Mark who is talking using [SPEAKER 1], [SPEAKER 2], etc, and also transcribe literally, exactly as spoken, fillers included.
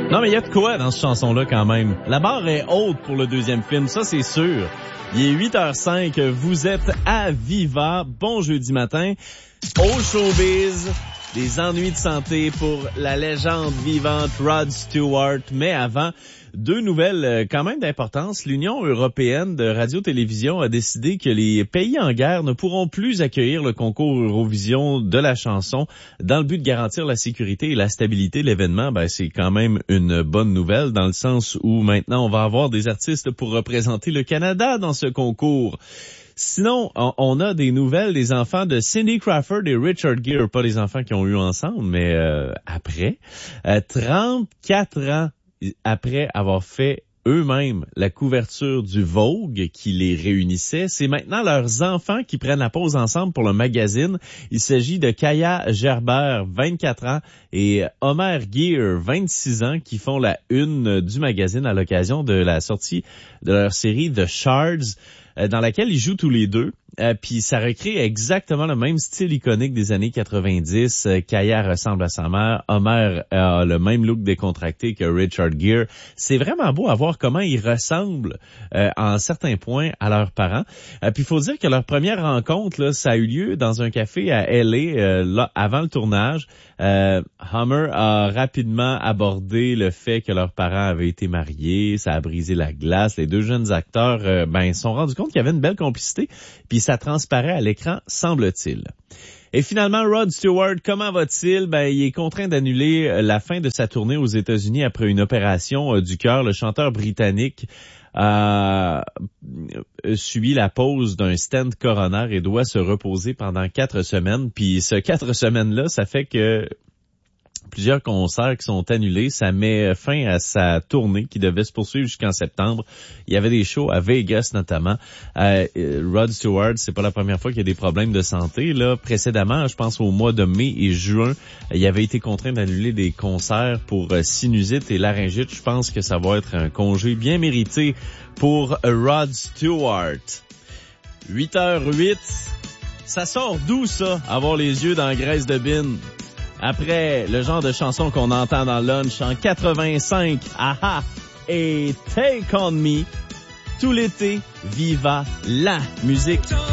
[SPEAKER 1] Non, mais il y a de quoi dans cette chanson-là quand même. La barre est haute pour le deuxième film, ça c'est sûr. Il est huit heures cinq, vous êtes à Viva. Bon jeudi matin. Au showbiz, des ennuis de santé pour la légende vivante Rod Stewart. Mais avant, deux nouvelles quand même d'importance. L'Union européenne de radio-télévision a décidé que les pays en guerre ne pourront plus accueillir le concours Eurovision de la chanson dans le but de garantir la sécurité et la stabilité de l'événement. Ben, c'est quand même une bonne nouvelle dans le sens où maintenant on va avoir des artistes pour représenter le Canada dans ce concours. Sinon, on a des nouvelles des enfants de Cindy Crawford et Richard Gere, pas les enfants qui ont eu ensemble, mais euh, après. Euh, trente-quatre ans après avoir fait eux-mêmes la couverture du Vogue qui les réunissait, c'est maintenant leurs enfants qui prennent la pause ensemble pour le magazine. Il s'agit de Kaya Gerber, vingt-quatre ans, et Homer Gear, vingt-six ans, qui font la une du magazine à l'occasion de la sortie de leur série The Shards, dans laquelle ils jouent tous les deux. Euh, puis ça recrée exactement le même style iconique des années quatre-vingt-dix. Euh, Kaya ressemble à sa mère. Homer a le même look décontracté que Richard Gere. C'est vraiment beau à voir comment ils ressemblent euh, en certains points à leurs parents. Euh, puis il faut dire que leur première rencontre, là, ça a eu lieu dans un café à L A euh, là, avant le tournage. Euh, Homer a rapidement abordé le fait que leurs parents avaient été mariés. Ça a brisé la glace. Les deux jeunes acteurs euh, ben se sont rendus compte qu'il y avait une belle complicité. Puis ça transparaît à l'écran, semble-t-il. Et finalement, Rod Stewart, comment va-t-il? Ben, il est contraint d'annuler la fin de sa tournée aux États-Unis après une opération du cœur. Le chanteur britannique a subi la pose d'un stent coronaire et doit se reposer pendant quatre semaines. Puis ce quatre semaines-là, ça fait que plusieurs concerts qui sont annulés. Ça met fin à sa tournée qui devait se poursuivre jusqu'en septembre. Il y avait des shows à Vegas notamment. Euh, Rod Stewart, c'est pas la première fois qu'il y a des problèmes de santé. Là, précédemment, je pense au mois de mai et juin, il avait été contraint d'annuler des concerts pour sinusite et laryngite. Je pense que ça va être un congé bien mérité pour Rod Stewart. huit heures huit. Ça sort d'où ça, avoir les yeux dans la graisse de bine? Après le genre de chanson qu'on entend dans Lunch en quatre-vingt-cinq, Aha et Take On Me, tout l'été, Viva la musique.